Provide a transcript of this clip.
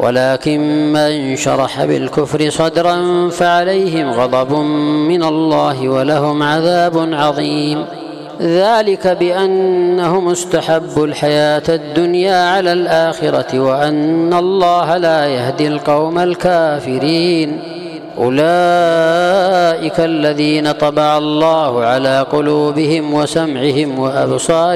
ولكن من شرح بالكفر صدرا فعليهم غضب من الله ولهم عذاب عظيم. ذلك بأنهم استحبوا الحياة الدنيا على الآخرة وأن الله لا يهدي القوم الكافرين. أولئك الذين طبع الله على قلوبهم وسمعهم وأبصارهم